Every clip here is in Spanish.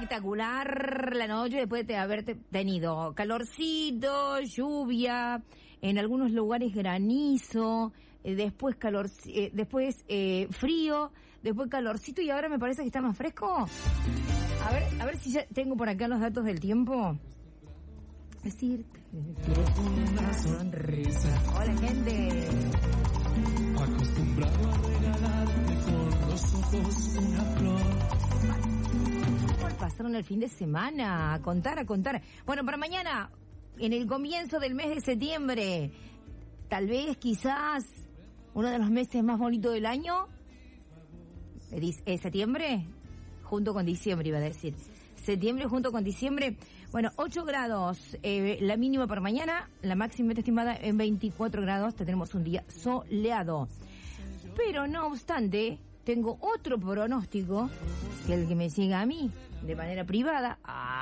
espectacular la noche después de haber tenido calorcito, lluvia, en algunos lugares granizo, después frío, después calorcito y ahora me parece que está más fresco. A ver si ya tengo por acá los datos del tiempo. Decirte una sonrisa. Hola, gente. Acostumbrado a regalarte con los ojos una flor. ¿Cómo pasaron el fin de semana? A contar. Bueno, para mañana, en el comienzo del mes de septiembre, tal vez, quizás, uno de los meses más bonitos del año, septiembre, junto con diciembre, iba a decir. Septiembre junto con diciembre. Bueno, 8 grados la mínima para mañana, la máxima estimada en 24 grados. Tenemos un día soleado. Pero no obstante, tengo otro pronóstico que el que me siga a mí de manera privada.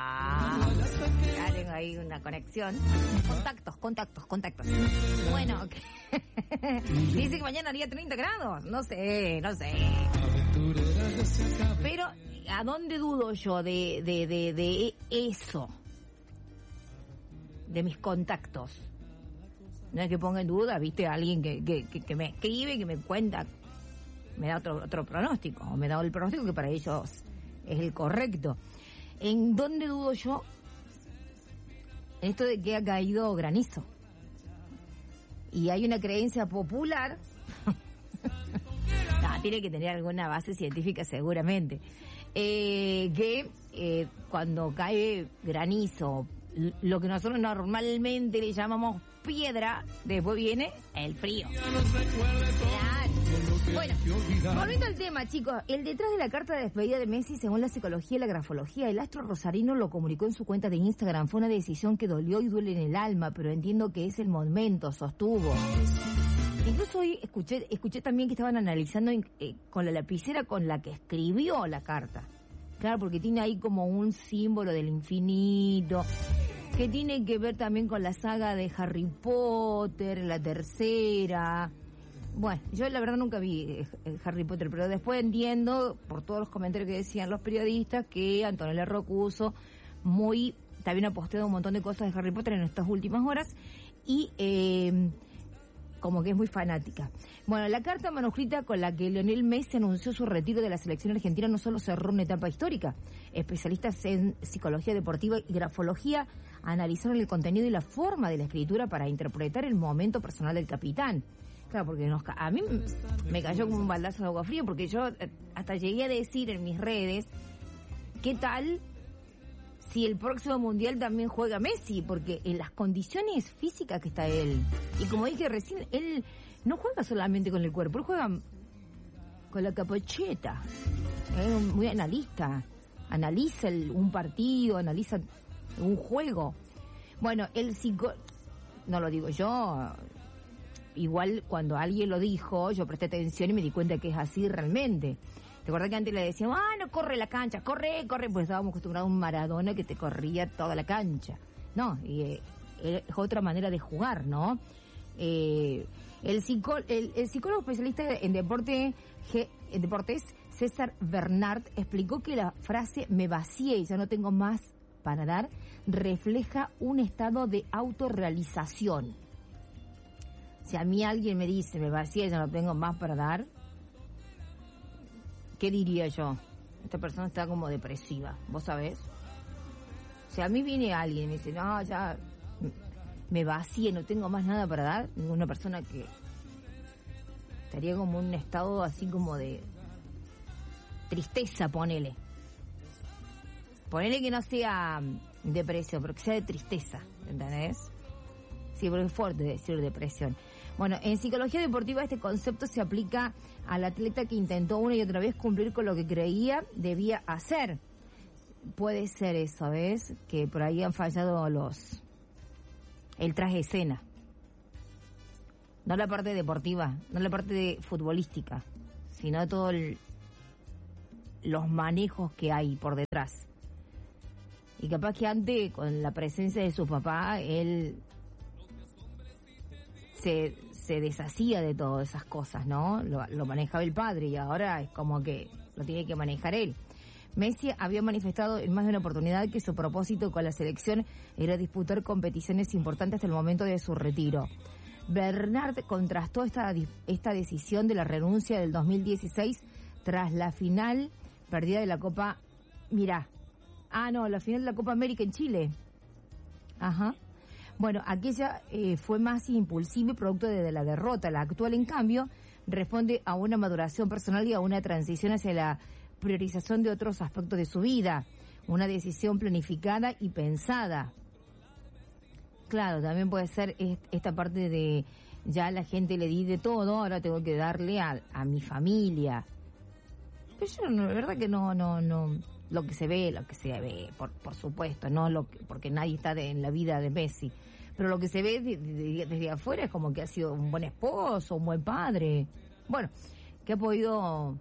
Ya tengo ahí una conexión. Contactos. Bueno, dice que mañana haría 30 grados. No sé. Pero, ¿a dónde dudo yo de eso? De mis contactos. No es que ponga en duda, viste, a alguien que me escribe, que me cuenta, me da otro pronóstico, o me da el pronóstico que para ellos es el correcto. ¿En dónde dudo yo? En esto de que ha caído granizo. Y hay una creencia popular, tiene que tener alguna base científica seguramente, que cuando cae granizo, lo que nosotros normalmente le llamamos piedra, después viene el frío. Claro. Bueno, volviendo al tema, chicos, el detrás de la carta de despedida de Messi, según la psicología y la grafología, el astro rosarino lo comunicó en su cuenta de Instagram. Fue una decisión que dolió y duele en el alma, pero entiendo que es el momento, sostuvo. Incluso hoy escuché también que estaban analizando con la lapicera con la que escribió la carta. Claro, porque tiene ahí como un símbolo del infinito, que tiene que ver también con la saga de Harry Potter, la tercera. Bueno, yo la verdad nunca vi Harry Potter, pero después entiendo, por todos los comentarios que decían los periodistas, que Antonella Rocuso también ha posteado un montón de cosas de Harry Potter en estas últimas horas, y como que es muy fanática. Bueno, la carta manuscrita con la que Lionel Messi anunció su retiro de la selección argentina no solo cerró una etapa histórica. Especialistas en psicología deportiva y grafología analizaron el contenido y la forma de la escritura para interpretar el momento personal del capitán. Claro, porque a mí me cayó como un baldazo de agua fría, porque yo hasta llegué a decir en mis redes, ¿qué tal si el próximo mundial también juega Messi? Porque en las condiciones físicas que está él, y como dije recién, él no juega solamente con el cuerpo, él juega con la capocheta. Es muy analista, analiza un partido, analiza un juego. Bueno, no lo digo yo, igual cuando alguien lo dijo, yo presté atención y me di cuenta que es así realmente. ¿Te acuerdas que antes le decíamos, no corre la cancha, corre? Pues estábamos acostumbrados a un Maradona que te corría toda la cancha. No, y es otra manera de jugar, ¿no? El psicólogo especialista en deportes, César Bernard, explicó que la frase "me vacié y ya no tengo más para dar" refleja un estado de autorrealización. Si a mí alguien me dice "me vacié y ya no tengo más para dar", ¿qué diría yo? Esta persona está como depresiva, ¿vos sabés? Si a mí viene alguien y me dice, no, ya me vacié, no tengo más nada para dar, una persona que estaría como en un estado así como de tristeza, ponele. Ponele que no sea depresión, pero que sea de tristeza, ¿entendés? Sí, porque es fuerte decir depresión. Bueno, en psicología deportiva este concepto se aplica al atleta que intentó una y otra vez cumplir con lo que creía debía hacer. Puede ser eso, ¿ves? Que por ahí han fallado el traje de escena. No la parte deportiva, no la parte futbolística, sino todos los manejos que hay por detrás. Y capaz que antes, con la presencia de su papá, él se deshacía de todas esas cosas, ¿no? Lo manejaba el padre y ahora es como que lo tiene que manejar él. Messi había manifestado en más de una oportunidad que su propósito con la selección era disputar competiciones importantes hasta el momento de su retiro. Bernard contrastó esta decisión de la renuncia del 2016 tras la final perdida de la Copa... la final de la Copa América en Chile. Ajá. Bueno, aquella fue más impulsiva y producto de la derrota. La actual, en cambio, responde a una maduración personal y a una transición hacia la priorización de otros aspectos de su vida. Una decisión planificada y pensada. Claro, también puede ser esta parte de ya la gente le di de todo, ahora tengo que darle a mi familia. Pero yo, la verdad que no, lo que se ve, por supuesto, no porque nadie está en la vida de Messi. Pero lo que se ve desde afuera es como que ha sido un buen esposo, un buen padre. Bueno, que ha podido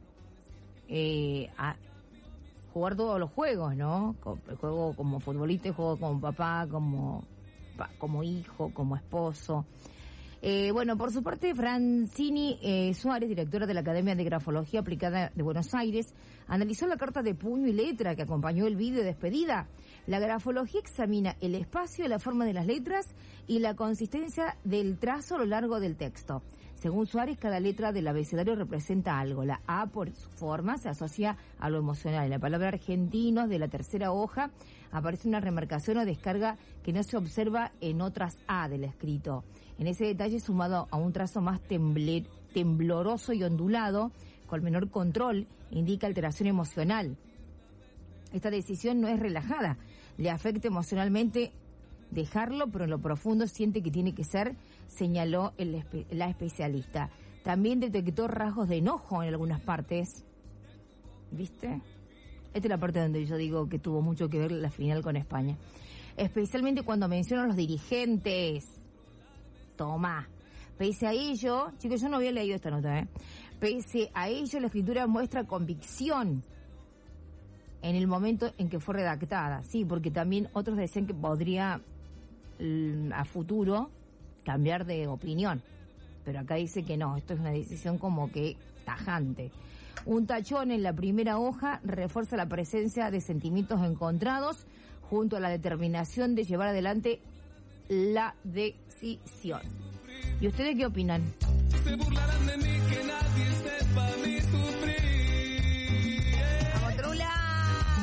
jugar todos los juegos, ¿no? El juego como futbolista, el juego como papá, como hijo, como esposo. Por su parte, Francini Suárez, directora de la Academia de Grafología Aplicada de Buenos Aires, analizó la carta de puño y letra que acompañó el vídeo de despedida. La grafología examina el espacio y la forma de las letras y la consistencia del trazo a lo largo del texto. Según Suárez, cada letra del abecedario representa algo. La A, por su forma, se asocia a lo emocional. En la palabra argentinos de la tercera hoja aparece una remarcación o descarga que no se observa en otras A del escrito. En ese detalle, sumado a un trazo más tembloroso y ondulado, con menor control, indica alteración emocional. Esta decisión no es relajada, le afecta emocionalmente dejarlo, pero en lo profundo siente que tiene que ser, señaló la especialista. También detectó rasgos de enojo en algunas partes. ¿Viste? Esta es la parte donde yo digo que tuvo mucho que ver la final con España. Especialmente cuando menciona a los dirigentes. Toma. Pese a ello, chicos, yo no había leído esta nota, Pese a ello, la escritura muestra convicción en el momento en que fue redactada. Sí, porque también otros decían que podría a futuro cambiar de opinión. Pero acá dice que no, esto es una decisión como que tajante. Un tachón en la primera hoja refuerza la presencia de sentimientos encontrados junto a la determinación de llevar adelante la decisión. ¿Y ustedes qué opinan? Se burlarán de mí, que nadie sepa mí.